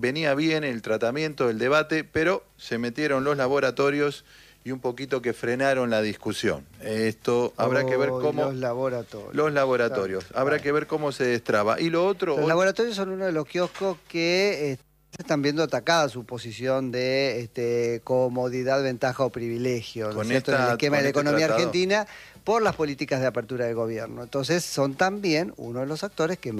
Venía bien el tratamiento, el debate, pero se metieron los laboratorios y un poquito que frenaron la discusión. Esto habrá que ver cómo... Los laboratorios. Los laboratorios. Claro. Habrá que ver cómo se destraba. Y lo otro... Los laboratorios son uno de los kioscos que están viendo atacada su posición de comodidad, ventaja o privilegio, ¿no es cierto?, en el esquema de la economía argentina por las políticas de apertura del gobierno. Entonces son también uno de los actores que